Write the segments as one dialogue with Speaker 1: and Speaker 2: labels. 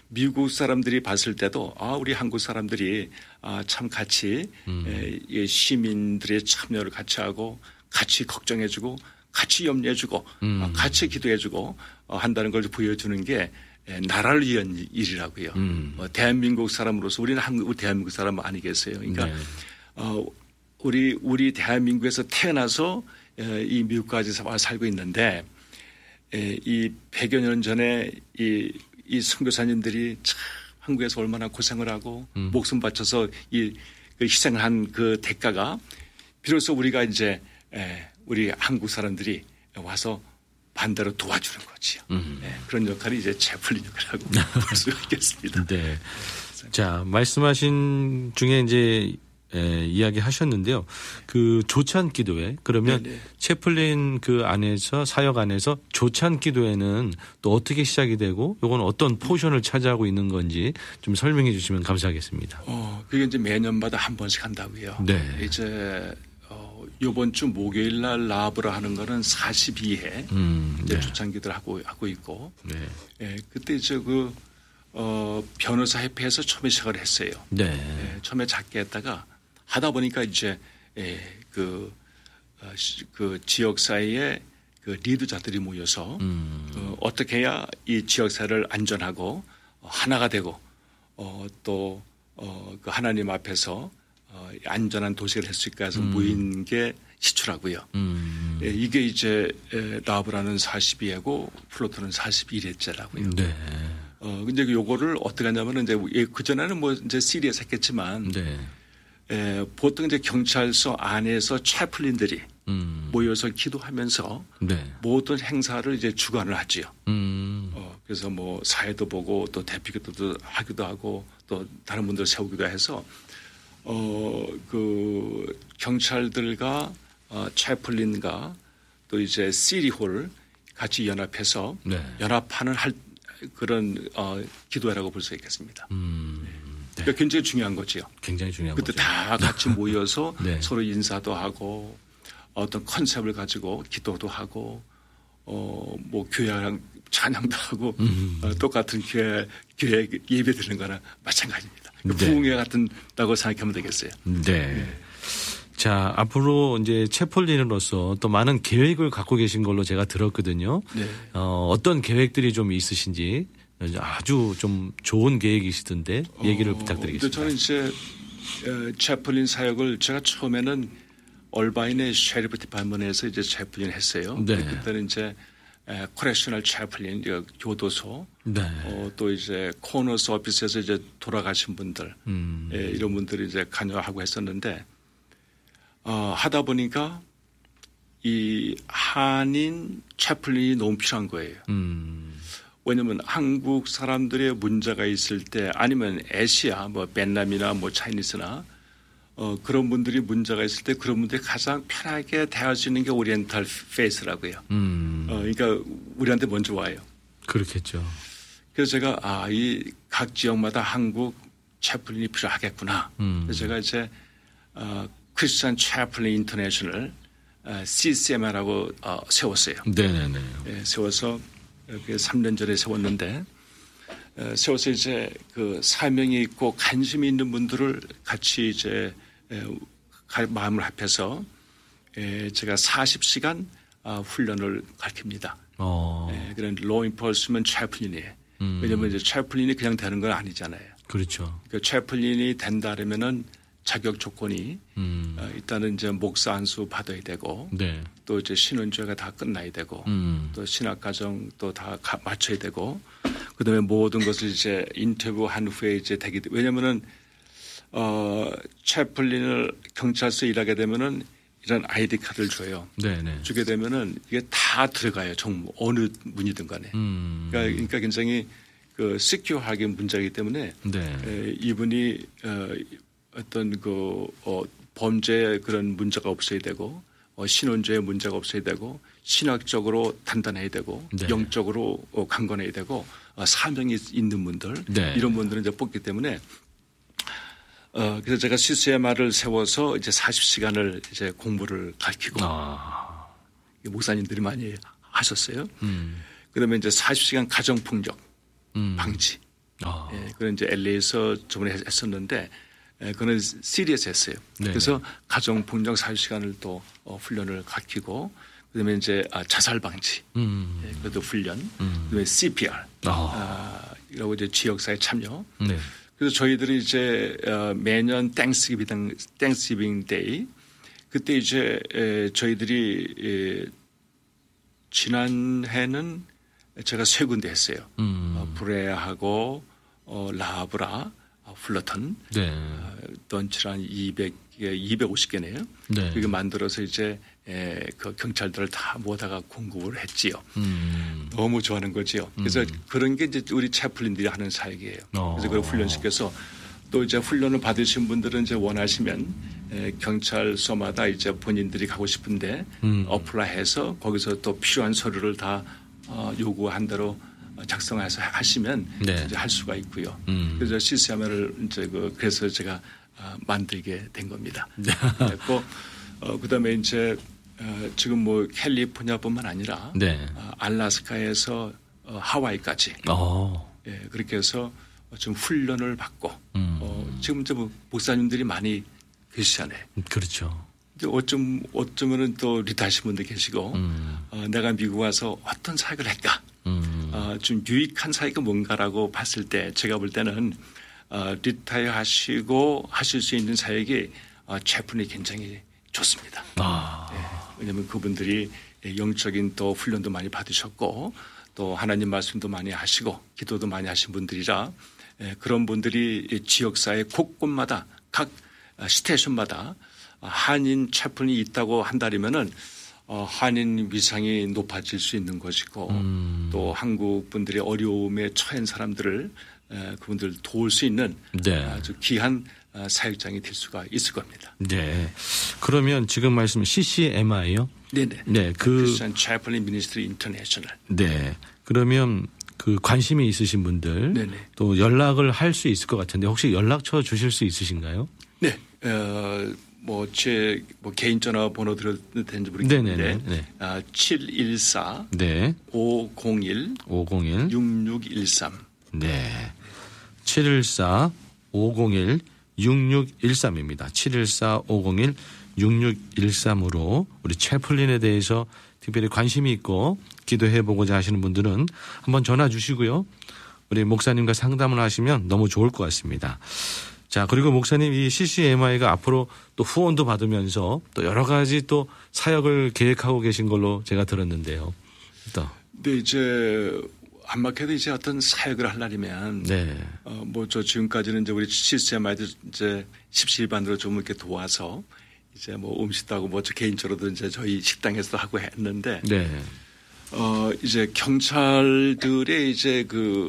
Speaker 1: 미국 사람들이 봤을 때도 우리 한국 사람들이 참 같이 시민들의 참여를 같이 하고 같이 걱정해주고 같이 염려해주고 같이 기도해주고 한다는 걸 보여주는 게 나라를 위한 일이라고요. 대한민국 사람으로서 우리는 대한민국 사람 아니겠어요. 그러니까 우리 대한민국에서 태어나서 이 미국까지 살고 있는데 이 100여 년 전에 이 선교사님들이 참 한국에서 얼마나 고생을 하고 목숨 바쳐서 그 희생을 한 그 대가가 비로소 우리가 이제 우리 한국 사람들이 와서 반대로 도와주는 거지요. 그런 역할이 이제 채플린 역할이라고 볼 수 있겠습니다.
Speaker 2: 네. 자, 말씀하신 중에 이제 이야기하셨는데요. 그 조찬 기도회 그러면 네네. 채플린 그 안에서 사역 안에서 조찬 기도회는 또 어떻게 시작이 되고 이건 어떤 포션을 차지하고 있는 건지 좀 설명해 주시면 감사하겠습니다.
Speaker 1: 그게 이제 매년마다 한 번씩 한다고요.
Speaker 2: 네.
Speaker 1: 이제 이번 주 목요일 날 라브라 하는 거는 42회 이제
Speaker 2: 네.
Speaker 1: 조찬 기도를 하고 있고
Speaker 2: 네.
Speaker 1: 그때 이제 변호사 협회에서 처음에 시작을 했어요.
Speaker 2: 네.
Speaker 1: 처음에 작게 했다가 하다 보니까 이제 그 지역사회의 그 리더자들이 모여서 어떻게 해야 이 지역사회를 안전하고 하나가 되고 또 그 하나님 앞에서 안전한 도시를 할 수 있을까 해서 모인 게 시초라고요. 이게 이제 라브라는 42회고 플로토는 41회째라고요.
Speaker 2: 네.
Speaker 1: 근데 요거를 어떻게 하냐면은 이제 그전에는 뭐 이제 시리에서 했겠지만
Speaker 2: 네.
Speaker 1: 보통 이제 경찰서 안에서 채플린들이 모여서 기도하면서
Speaker 2: 네.
Speaker 1: 모든 행사를 이제 주관을 하지요. 그래서 뭐 사회도 보고 또 대피기도도 하기도 하고 또 다른 분들 세우기도 해서 그 경찰들과 채플린과 또 이제 시리홀 같이 연합해서
Speaker 2: 네.
Speaker 1: 연합하는 그런 기도회라고 볼 수 있겠습니다. 그러니까 굉장히 중요한 거지요.
Speaker 2: 굉장히 중요한
Speaker 1: 그때
Speaker 2: 거죠.
Speaker 1: 다 같이 모여서
Speaker 2: 네.
Speaker 1: 서로 인사도 하고 어떤 컨셉을 가지고 기도도 하고 뭐 교회랑 찬양도 하고 똑같은 교회 예배 드리는 거나 마찬가지입니다.
Speaker 2: 네.
Speaker 1: 부흥회 같다고 생각하면 되겠어요.
Speaker 2: 네. 자, 앞으로 이제 채플린으로서 또 많은 계획을 갖고 계신 걸로 제가 들었거든요.
Speaker 1: 네.
Speaker 2: 어떤 계획들이 좀 있으신지 아주 좀 좋은 계획이시던데 얘기를 부탁드리겠습니다.
Speaker 1: 저는 이제 채플린 사역을 제가 처음에는 얼바인의 셰리프 디파먼에서 이제 채플린 했어요.
Speaker 2: 네.
Speaker 1: 그때는 이제 코레셔널 채플린 교도소
Speaker 2: 네.
Speaker 1: 또 이제 코너스 오피스에서 이제 돌아가신 분들 이런 분들이 이제 관여하고 했었는데 하다 보니까 이 한인 채플린이 너무 필요한 거예요. 왜냐하면 한국 사람들의 문제가 있을 때 아니면 아시아 뭐 베트남이나 뭐 차이니스나 그런 분들이 문제가 있을 때 그런 분들이 가장 편하게 대할 수 있는 게 오리엔탈 페이스라고요. 그러니까 우리한테 먼저 와요.
Speaker 2: 그렇겠죠.
Speaker 1: 그래서 제가 이 각 지역마다 한국 채플린이 필요하겠구나. 그래서 제가 이제 크리스천 채플린 인터내셔널 CCM이라고 세웠어요.
Speaker 2: 네네네.
Speaker 1: 세워서 3년 전에 세웠는데 세워서 이제 그 사명이 있고 관심이 있는 분들을 같이 이제 마음을 합해서 제가 40시간 훈련을 가르칩니다. 그런 로 인포스먼트 채플린이에요. 왜냐하면 이제 채플린이 그냥 되는 건 아니잖아요.
Speaker 2: 그렇죠.
Speaker 1: 그 채플린이 된다 그러면은 자격 조건이 일단은 이제 목사 안수 받아야 되고
Speaker 2: 네.
Speaker 1: 또 이제 신혼주의가 다 끝나야 되고 또 신학과정 또 다 맞춰야 되고 그다음에 모든 것을 이제 인터뷰한 후에 이제 되기 왜냐면은 채플린을 경찰서에 일하게 되면은 이런 아이디 카드를 줘요.
Speaker 2: 네네.
Speaker 1: 주게 되면은 이게 다 들어가요. 정부 어느 문이든 간에. 그러니까 굉장히 그 시큐어하게 문제이기 때문에
Speaker 2: 네.
Speaker 1: 이분이 어떤 그 범죄에 그런 문제가 없어야 되고 신원죄에 문제가 없어야 되고 신학적으로 단단해야 되고
Speaker 2: 네.
Speaker 1: 영적으로 강건해야 되고 사명이 있는 분들
Speaker 2: 네.
Speaker 1: 이런 분들은 이제 뽑기 때문에 그래서 제가 CCMR을 세워서 이제 40시간을 이제 공부를 가르치고 목사님들이 많이 하셨어요. 그다음에 이제 40시간 가정폭력 방지 예, 그런 이제 LA에서 저번에 했었는데 그거는 CD에서 했어요.
Speaker 2: 네네.
Speaker 1: 그래서 가정폭력 사유 시간을 또 훈련을 가르치고 그다음에 이제 자살 방지, 예, 그것도 훈련, 그다음에 CPR, 이라고 이제 지역사회 참여.
Speaker 2: 네.
Speaker 1: 그래서 저희들이 이제 매년 땡스기빙 데이 그때 이제 저희들이 지난해는 제가 3군데 했어요. 브레하고 라브라, 플러턴,
Speaker 2: 네.
Speaker 1: 던치란 250개네요.
Speaker 2: 네.
Speaker 1: 그게 만들어서 이제 그 경찰들을 다 모아다가 공급을 했지요. 너무 좋아하는 거지요. 그래서 그런 게 이제 우리 채플린들이 하는 사역이에요. 그래서 그걸 훈련시켜서 또 이제 훈련을 받으신 분들은 이제 원하시면 경찰서마다 이제 본인들이 가고 싶은데 어플라이해서 거기서 또 필요한 서류를 다 요구한 대로 작성해서 하시면
Speaker 2: 네.
Speaker 1: 이제 할 수가 있고요. 그래서 시스템을 이제 그래서 제가 만들게 된 겁니다. 그리고 그다음에 이제 지금 뭐 캘리포니아뿐만 아니라
Speaker 2: 네.
Speaker 1: 알래스카에서 하와이까지 예, 그렇게 해서 좀 훈련을 받고 지금 이제 뭐 목사님들이 많이 계시잖아요.
Speaker 2: 그렇죠.
Speaker 1: 어쩌면은 또 리타하신 분들 계시고 내가 미국 와서 어떤 사역을 할까? 좀 유익한 사역이 뭔가라고 봤을 때 제가 볼 때는 리타이어 하시고 하실 수 있는 사역이 채플린이 굉장히 좋습니다. 네, 왜냐하면 그분들이 영적인 또 훈련도 많이 받으셨고 또 하나님 말씀도 많이 하시고 기도도 많이 하신 분들이라 그런 분들이 지역사회 곳곳마다 각 스테이션마다 한인 채플린이 있다고 한다면은 한인 위상이 높아질 수 있는 것이고 또 한국 분들의 어려움에 처한 사람들을 그분들 도울 수 있는
Speaker 2: 네.
Speaker 1: 아주 귀한 사역장이 될 수가 있을 겁니다.
Speaker 2: 네. 그러면 지금 말씀 CCMI요?
Speaker 1: 네네.
Speaker 2: 네.
Speaker 1: Christian Chaplain Ministry International.
Speaker 2: 네. 그러면 그 관심이 있으신 분들
Speaker 1: 네네.
Speaker 2: 또 연락을 할 수 있을 것 같은데 혹시 연락처 주실 수 있으신가요?
Speaker 1: 네. 제 개인 전화번호 드려도 되는지 모르겠는데
Speaker 2: 네네네.
Speaker 1: 714
Speaker 2: 네.
Speaker 1: 501 6613.
Speaker 2: 네. 714 501 6613입니다. 714 501 6613으로 우리 채플린에 대해서 특별히 관심이 있고 기도해 보고자 하시는 분들은 한번 전화 주시고요. 우리 목사님과 상담을 하시면 너무 좋을 것 같습니다. 자, 그리고 목사님 이 CCMI가 앞으로 또 후원도 받으면서 또 여러 가지 또 사역을 계획하고 계신 걸로 제가 들었는데요. 또.
Speaker 1: 네, 이제 안 막혀도 이제 어떤 사역을 하려면
Speaker 2: 네.
Speaker 1: 저 지금까지는 이제 우리 CCMI도 이제 십시일반으로 좀 이렇게 도와서 이제 음식도 하고 저 개인적으로도 이제 저희 식당에서도 하고 했는데
Speaker 2: 네.
Speaker 1: 이제 경찰들의 이제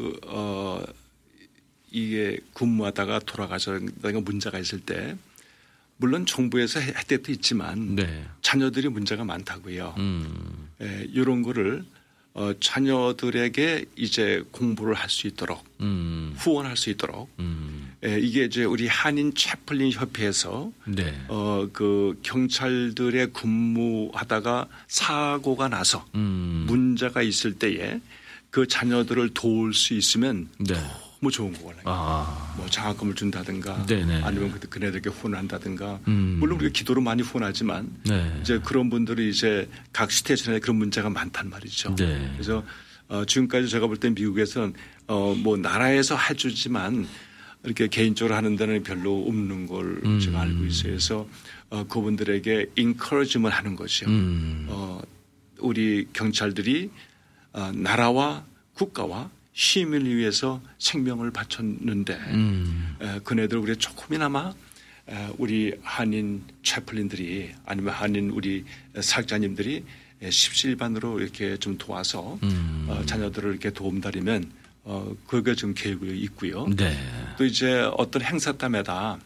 Speaker 1: 이게 근무하다가 돌아가서 문제가 있을 때 물론 정부에서 혜택도 있지만
Speaker 2: 네.
Speaker 1: 자녀들이 문제가 많다고요. 이런 거를 자녀들에게 이제 공부를 할 수 있도록 후원할 수 있도록 이게 이제 우리 한인 채플린 협회에서
Speaker 2: 네.
Speaker 1: 그 경찰들의 근무하다가 사고가 나서 문제가 있을 때에 그 자녀들을 도울 수 있으면
Speaker 2: 네.
Speaker 1: 너무 좋은 거거든요. 장학금을 준다든가
Speaker 2: 네네. 아니면
Speaker 1: 그네들에게 후원한다든가 물론 우리가 기도로 많이 후원하지만
Speaker 2: 네.
Speaker 1: 이제 그런 분들이 이제 각 스테이션에 그런 문제가 많단 말이죠.
Speaker 2: 네.
Speaker 1: 그래서 지금까지 제가 볼 때 미국에서는 나라에서 해주지만 이렇게 개인적으로 하는 데는 별로 없는 걸 제가 알고 있어요. 그래서 그분들에게 인커러지먼트 하는 거죠. 우리 경찰들이 나라와 국가와 시민을 위해서 생명을 바쳤는데 그네들 우리 조금이나마 우리 한인 채플린들이 아니면 한인 우리 사역자님들이 십시일반으로 이렇게 좀 도와서 자녀들을 이렇게 도움드리면 그게 좀 계획이 있고요.
Speaker 2: 네.
Speaker 1: 또 이제 어떤 행사 때마다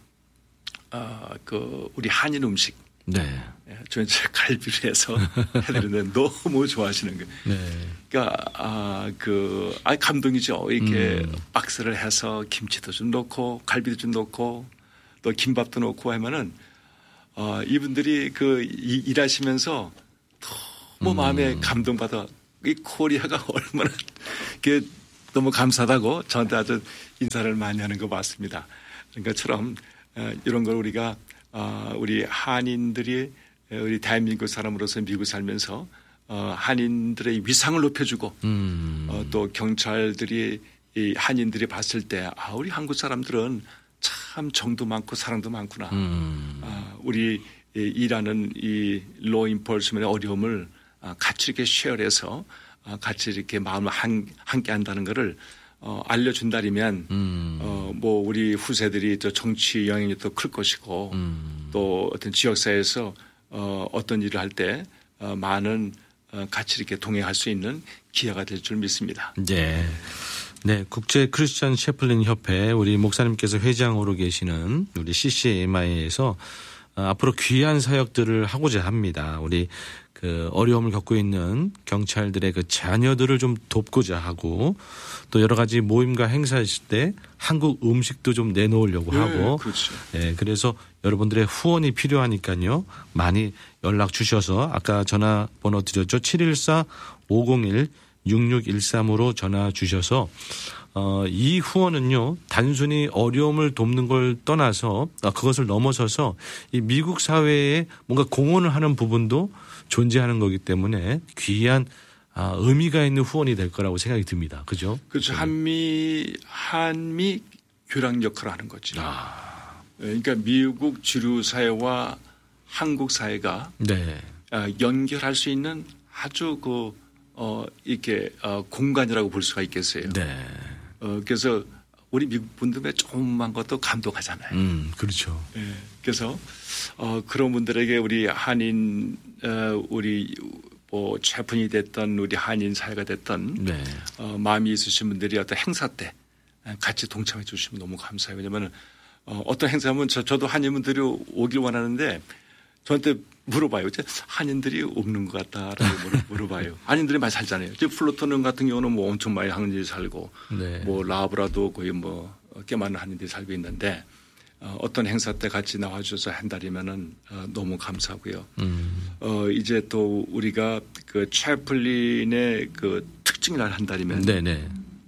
Speaker 1: 우리 한인 음식
Speaker 2: 네.
Speaker 1: 저는 이제 갈비를 해서 해드리는데 너무 좋아하시는 거예요.
Speaker 2: 네.
Speaker 1: 그러니까 감동이죠. 이렇게 박스를 해서 김치도 좀 넣고 갈비도 좀 넣고 또 김밥도 넣고 하면은 이분들이 일하시면서 너무 마음에 감동받아. 이 코리아가 얼마나 너무 감사하다고 저한테 아주 인사를 많이 하는 거 봤습니다. 그런 것처럼 이런 걸 우리가 우리 한인들이 우리 대한민국 사람으로서 미국 살면서 한인들의 위상을 높여주고 또 경찰들이 이 한인들이 봤을 때 우리 한국 사람들은 참 정도 많고 사랑도 많구나. 우리 일하는 이 로 인포스먼트의 어려움을 같이 이렇게 쉐어해서 같이 이렇게 마음을 함께 한다는 것을 알려준다면 뭐 우리 후세들이 또 정치 영향이 또 클 것이고 또 어떤 지역사회에서 어떤 일을 할 때 많은 같이 이렇게 동행할 수 있는 기회가 될 줄 믿습니다.
Speaker 2: 네. 네, 국제 크리스천 채플린 협회 우리 목사님께서 회장으로 계시는 우리 CCMI에서 앞으로 귀한 사역들을 하고자 합니다. 우리 그 어려움을 겪고 있는 경찰들의 그 자녀들을 좀 돕고자 하고 또 여러 가지 모임과 행사했을 때 한국 음식도 좀 내놓으려고 하고
Speaker 1: 그렇죠.
Speaker 2: 네, 그래서 여러분들의 후원이 필요하니까요. 많이 연락 주셔서 아까 전화번호 드렸죠. 714-501-6613으로 전화 주셔서 이 후원은요 단순히 어려움을 돕는 걸 떠나서 그것을 넘어서서 이 미국 사회에 뭔가 공헌을 하는 부분도 존재하는 거기 때문에 귀한 의미가 있는 후원이 될 거라고 생각이 듭니다. 그죠?
Speaker 1: 그렇죠. 한미 교량 역할을 하는 거죠. 그러니까 미국 주류 사회와 한국 사회가 네. 연결할 수 있는 아주 이렇게 공간이라고 볼 수가 있겠어요. 네. 그래서 우리 미국 분들의 조그만 것도 감동하잖아요.
Speaker 2: 그렇죠.
Speaker 1: 네. 그래서 그런 분들에게 우리 한인 우리 뭐 채플린이 됐던 우리 한인 사회가 됐던 네. 마음이 있으신 분들이 어떤 행사 때 같이 동참해 주시면 너무 감사해요. 왜냐하면 어떤 행사하면 저도 한인분들이 오길 원하는데 저한테 물어봐요. 한인들이 없는 것 같다라고 물어봐요. 한인들이 많이 살잖아요. 플루토는 같은 경우는 뭐 엄청 많이 한인들이 살고 네. 뭐 라브라도 거의 뭐 꽤 많은 한인들이 살고 있는데 어떤 행사 때 같이 나와주셔서 한다면은 너무 감사하고요. 이제 또 우리가 그 채플린의 그 특징을 한다면 네네.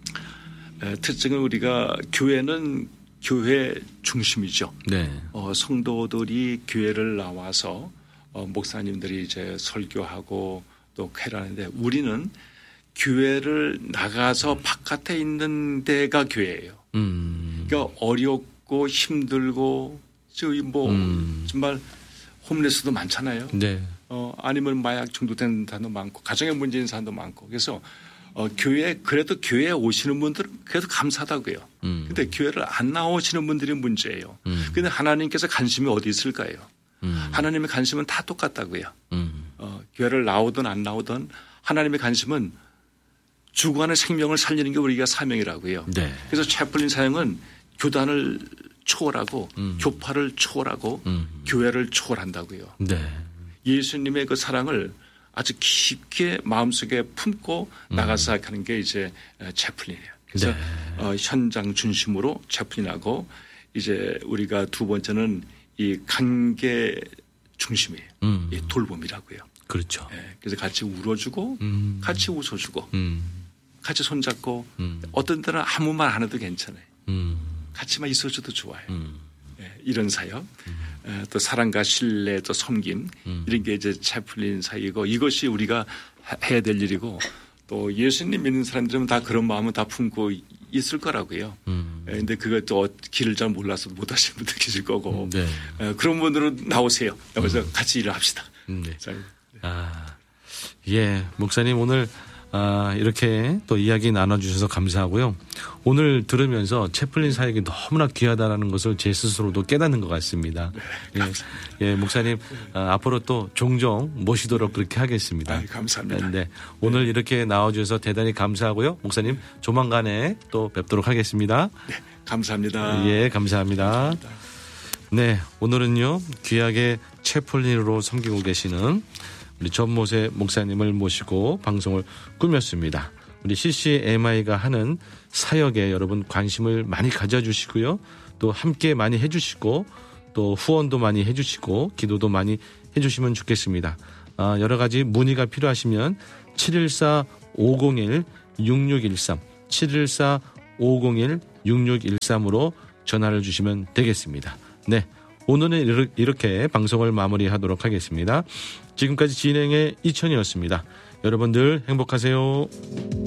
Speaker 1: 특징은 우리가 교회는 교회 중심이죠. 네. 성도들이 교회를 나와서 목사님들이 이제 설교하고 또 회라는데 우리는 교회를 나가서 바깥에 있는 데가 교회예요. 그러니까 어렵고 힘들고 저희 뭐 정말 홈레스도 많잖아요. 네. 아니면 마약 중독된 사람도 많고 가정에 문제 있는 사람도 많고 그래서 그래도 교회에 오시는 분들은 그래도 감사하다고요. 근데 교회를 안 나오시는 분들이 문제예요. 근데 하나님께서 관심이 어디 있을까요? 하나님의 관심은 다 똑같다고요. 교회를 나오든 안 나오든 하나님의 관심은 죽어가는 생명을 살리는 게 우리가 사명이라고요. 네. 그래서 채플린 사역은 교단을 초월하고 교파를 초월하고 교회를 초월한다고요. 네. 예수님의 그 사랑을 아주 깊게 마음속에 품고 나가서 하는 게 이제 채플린이에요. 그래서 네. 현장 중심으로 채플린하고 이제 우리가 두 번째는 이 관계 중심이에요. 이 돌봄이라고요. 그렇죠. 네. 그래서 같이 울어주고 같이 웃어주고 같이 손잡고 어떤 때는 아무 말 안 해도 괜찮아요. 같이만 있어줘도 좋아요. 네. 이런 사역. 또 사랑과 신뢰, 또 섬김 이런 게 이제 채플린 사역이고 이것이 우리가 해야 될 일이고 또 예수님 믿는 사람들은 다 그런 마음을 다 품고 있을 거라고요. 그런데 그것도 길을 잘 몰라서 못 하시는 분들 계실 거고 네. 그런 분들은 나오세요. 여기서 같이 일을 합시다. 네.
Speaker 2: 예, 목사님 오늘 이렇게 또 이야기 나눠주셔서 감사하고요. 오늘 들으면서 채플린 사역이 너무나 귀하다라는 것을 제 스스로도 깨닫는 것 같습니다. 네, 예, 목사님 앞으로 또 종종 모시도록 그렇게 하겠습니다.
Speaker 1: 감사합니다.
Speaker 2: 네, 오늘 이렇게 나와주셔서 대단히 감사하고요. 목사님 조만간에 또 뵙도록 하겠습니다.
Speaker 1: 네, 감사합니다.
Speaker 2: 예, 감사합니다. 네, 오늘은요 귀하게 채플린으로 섬기고 계시는 우리 전모세 목사님을 모시고 방송을 꾸몄습니다. 우리 CCMI가 하는 사역에 여러분 관심을 많이 가져주시고요. 또 함께 많이 해주시고 또 후원도 많이 해주시고 기도도 많이 해주시면 좋겠습니다. 여러 가지 문의가 필요하시면 714-501-6613 714-501-6613으로 전화를 주시면 되겠습니다. 네, 오늘은 이렇게 방송을 마무리하도록 하겠습니다. 지금까지 진행의 이천이었습니다. 여러분들 행복하세요.